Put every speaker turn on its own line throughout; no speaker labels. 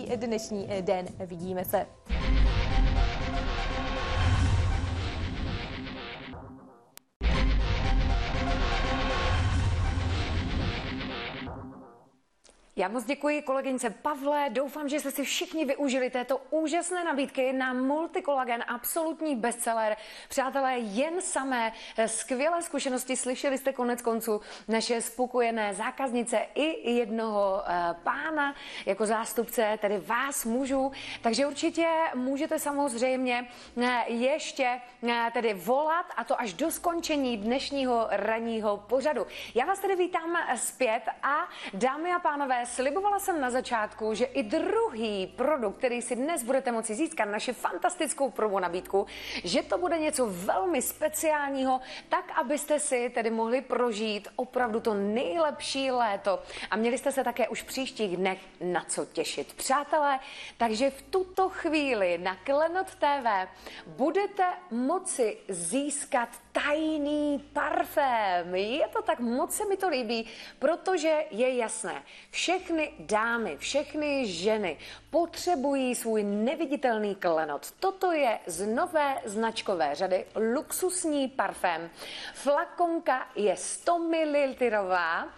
dnešní den. Vidíme se.
Já moc děkuji kolegyňce Pavle, doufám, že jste si všichni využili této úžasné nabídky na Multikolagen, absolutní bestseller. Přátelé, jen samé skvělé zkušenosti, slyšeli jste konec konců naše spokojené zákaznice i jednoho pána jako zástupce, tedy vás mužů, takže určitě můžete samozřejmě ještě tedy volat, a to až do skončení dnešního ranního pořadu. Já vás tedy vítám zpět a dámy a pánové, slibovala jsem na začátku, že i druhý produkt, který si dnes budete moci získat, naši fantastickou promo nabídku, že to bude něco velmi speciálního, tak abyste si tedy mohli prožít opravdu to nejlepší léto a měli jste se také už v příštích dnech na co těšit. Přátelé, takže v tuto chvíli na Klenot TV budete moci získat tajný parfém. Je to tak, moc se mi to líbí, protože je jasné, všechny dámy, všechny ženy potřebují svůj neviditelný klenot. Toto je z nové značkové řady luxusní parfém. Flakonka je 100 ml.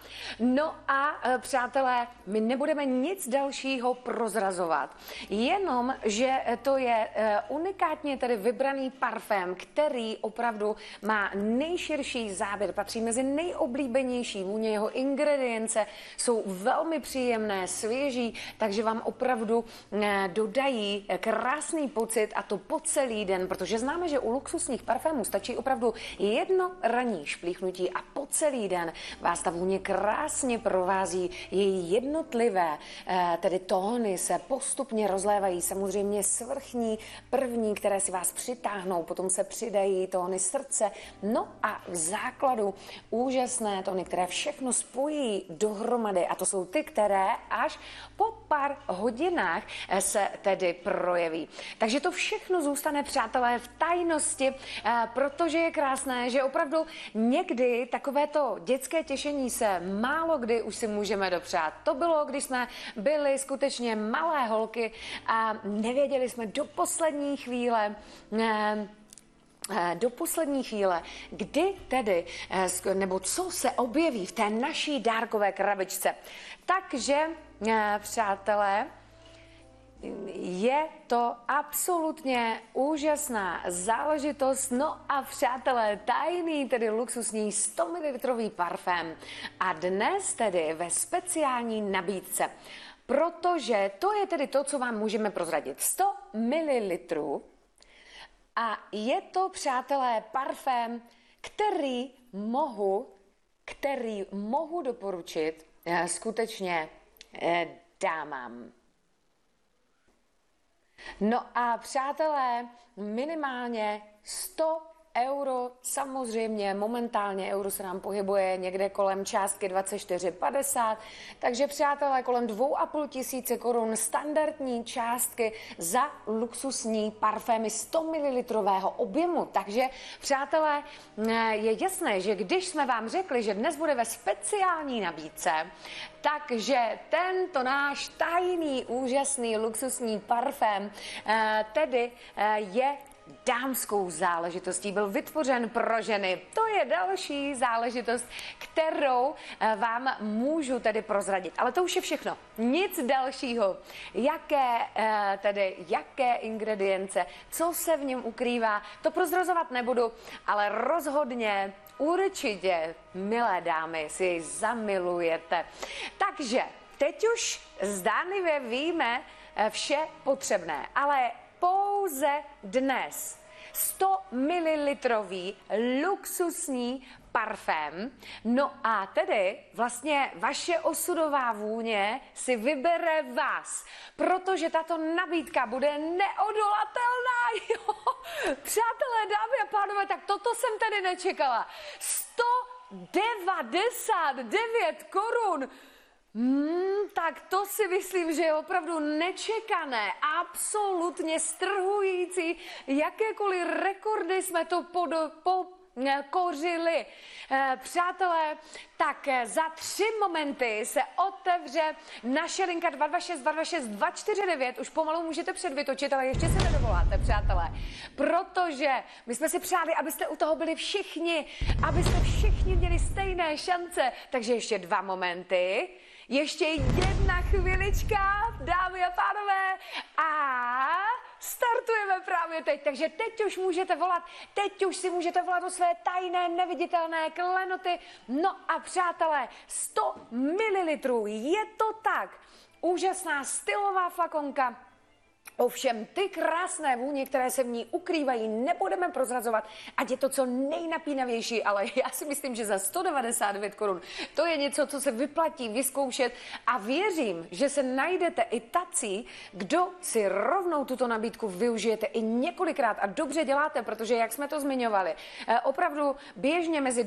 No a přátelé, my nebudeme nic dalšího prozrazovat. Jenom, že to je unikátně tedy vybraný parfém, který opravdu má nejširší záběr, patří mezi nejoblíbenější vůně, jeho ingredience jsou velmi příjemné, svěží, takže vám opravdu dodají krásný pocit a to po celý den, protože známe, že u luxusních parfémů stačí opravdu jedno ranní šplíchnutí a po celý den vás ta vůně krásně provází. Její jednotlivé tedy tóny se postupně rozlévají, samozřejmě svrchní první, které si vás přitáhnou, potom se přidají tóny srdce, no a v základu úžasné tóny, které všechno spojí dohromady, a to jsou ty, které až po pár hodinách se tedy projeví. Takže to všechno zůstane, přátelé, v tajnosti, protože je krásné, že opravdu někdy takovéto dětské těšení se málo kdy už si můžeme dopřát. To bylo, když jsme byli skutečně malé holky a nevěděli jsme do poslední chvíle, kdy tedy, nebo co se objeví v té naší dárkové krabičce. Takže, přátelé, je to absolutně úžasná záležitost. No a přátelé, tajný, tedy luxusní 100 ml parfém. A dnes tedy ve speciální nabídce, protože to je tedy to, co vám můžeme prozradit. 100 ml. A je to, přátelé, parfém, který mohu doporučit skutečně dámám. No a přátelé, minimálně 100 euro, samozřejmě momentálně euro se nám pohybuje někde kolem částky 24,50, takže přátelé, kolem 2,5 tisíce korun standardní částky za luxusní parfémy 100 ml objemu. Takže přátelé, je jasné, že když jsme vám řekli, že dnes bude ve speciální nabídce, takže tento náš tajný, úžasný, luxusní parfém tedy je dámskou záležitostí, byl vytvořen pro ženy. To je další záležitost, kterou vám můžu tedy prozradit. Ale to už je všechno. Nic dalšího. Jaké ingredience, co se v něm ukrývá, to prozrazovat nebudu, ale rozhodně, určitě, milé dámy, si jej zamilujete. Takže teď už zdánlivě víme vše potřebné, ale pouze dnes 100 ml luxusní parfém. No a tedy vlastně vaše osudová vůně si vybere vás, protože tato nabídka bude neodolatelná. Jo. Přátelé, dámy a pánové, tak toto jsem tedy nečekala. 199 korun. Tak to si myslím, že je opravdu nečekané, absolutně strhující. Jakékoliv rekordy jsme to kořili. Přátelé, tak za 3 momenty se otevře naše linka 226 226 249. Už pomalu můžete předvytočit, ale ještě se nedovoláte, přátelé. Protože my jsme si přáli, abyste u toho byli všichni, abyste všichni měli stejné šance. Takže ještě 2 momenty. Ještě 1 chvilička, dámy a pánové, a startujeme právě teď. Takže teď už můžete volat, teď už si můžete volat o své tajné, neviditelné klenoty. No a přátelé, 100 ml, je to tak. Úžasná stylová flakonka. Ovšem ty krásné vůně, které se v ní ukrývají, nebudeme prozrazovat, ať je to co nejnapínavější, ale já si myslím, že za 199 korun to je něco, co se vyplatí vyzkoušet a věřím, že se najdete i tací, kdo si rovnou tuto nabídku využijete i několikrát a dobře děláte, protože jak jsme to zmiňovali, opravdu běžně mezi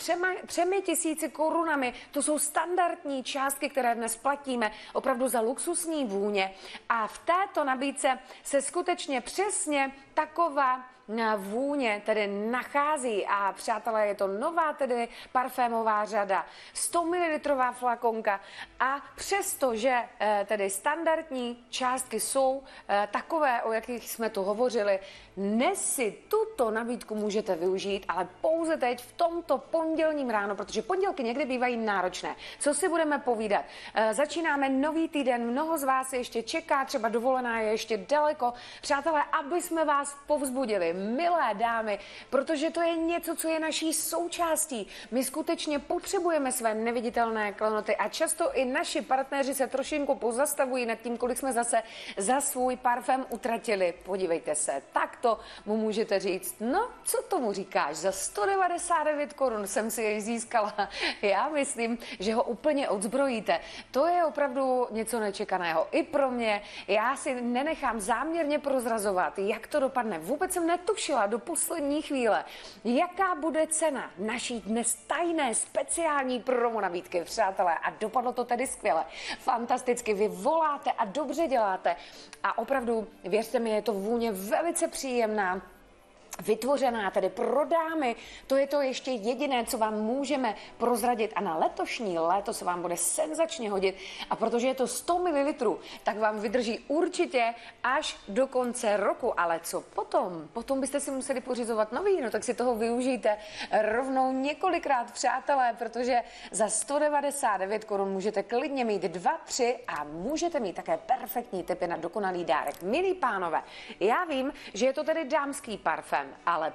2-3 tisíci korunami, to jsou standardní částky, které dnes platíme opravdu za luxusní vůně a v této nabídce se skutečně přesně taková vůně tedy nachází a přátelé, je to nová tedy parfémová řada, 100 ml flakonka a přestože tedy standardní částky jsou takové, o jakých jsme tu hovořili, dnes si tuto nabídku můžete využít, ale pouze teď v tomto pondělním ráno, protože pondělky někdy bývají náročné. Co si budeme povídat? Začínáme nový týden, mnoho z vás ještě čeká, třeba dovolená je ještě daleko. Přátelé, aby jsme vás povzbudili, milé dámy, protože to je něco, co je naší součástí. My skutečně potřebujeme své neviditelné klenoty a často i naši partneři se trošinku pozastavují nad tím, kolik jsme zase za svůj parfém utratili. Podívejte se, takto mu můžete říct, no, co tomu říkáš, za 199 korun jsem si jej získala. Já myslím, že ho úplně odzbrojíte. To je opravdu něco nečekaného. I pro mě, já si nenechám záměrně prozrazovat, jak to dopadne. Vůbec jsem netušila do poslední chvíle, jaká bude cena naší dnes tajné speciální promo nabídky, přátelé. A dopadlo to tedy skvěle. Fantasticky, vy voláte a dobře děláte. A opravdu, věřte mi, je to vůně velice příjemná. Vytvořená tedy pro dámy, to je to ještě jediné, co vám můžeme prozradit a na letošní léto se vám bude senzačně hodit a protože je to 100 ml, tak vám vydrží určitě až do konce roku, ale co potom? Potom byste si museli pořizovat nový, no tak si toho využijte rovnou několikrát, přátelé, protože za 199 korun můžete klidně mít 2, 3 a můžete mít také perfektní tipy na dokonalý dárek. Milí pánové, já vím, že je to tedy dámský parfém, ale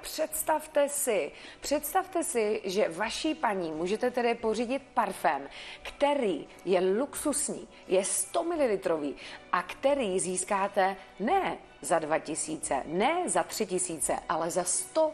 představte si, že vaší paní můžete tedy pořídit parfém, který je luxusní, je 100 ml a který získáte ne za 2000, ne za 3000, ale za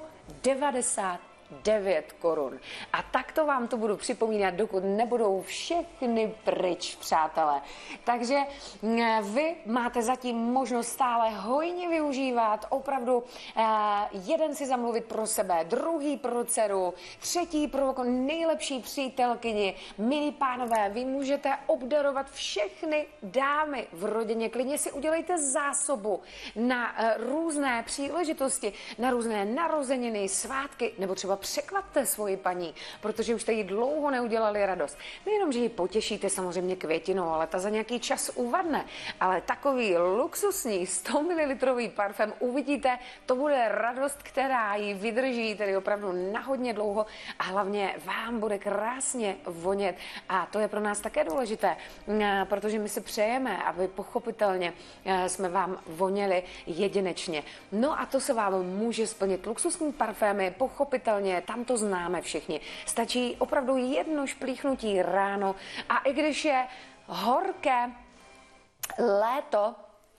199 korun. A takto vám to budu připomínat, dokud nebudou všechny pryč, přátelé. Takže vy máte zatím možnost stále hojně využívat, opravdu jeden si zamluvit pro sebe, druhý pro dceru, třetí pro nejlepší přítelkyni. Milí pánové, vy můžete obdarovat všechny dámy v rodině. Klidně si udělejte zásobu na různé příležitosti, na různé narozeniny, svátky, nebo třeba překvapte svoji paní, protože už jste jí dlouho neudělali radost. Nejenom, že ji potěšíte samozřejmě květinou, ale ta za nějaký čas uvadne. Ale takový luxusní 100 ml parfém uvidíte, to bude radost, která ji vydrží tedy opravdu na hodně dlouho a hlavně vám bude krásně vonět. A to je pro nás také důležité, protože my si přejeme, aby pochopitelně jsme vám voněli jedinečně. No a to se vám může splnit. Luxusní parfémy, pochopitelně, tam to známe všichni. Stačí opravdu jedno šplíchnutí ráno a i když je horké léto,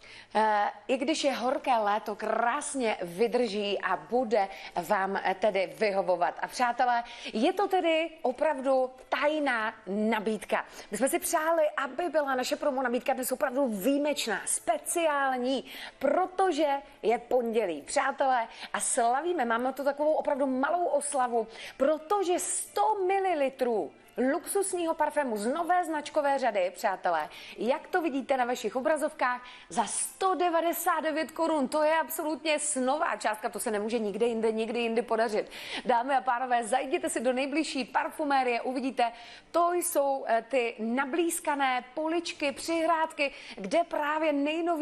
krásně vydrží a bude vám tedy vyhovovat. A přátelé, je to tedy opravdu tajná nabídka. My jsme si přáli, aby byla naše promo nabídka dnes opravdu výjimečná, speciální, protože je pondělí. Přátelé, a slavíme, máme tu takovou opravdu malou oslavu, protože 100 ml luxusního parfému z nové značkové řady, přátelé. Jak to vidíte na vašich obrazovkách, za 199 korun. To je absolutně snová částka, to se nemůže nikdy jindy podařit. Dámy a pánové, zajděte si do nejbližší parfumérie, uvidíte, to jsou ty nablízkané poličky, přihrádky, kde právě nejnovější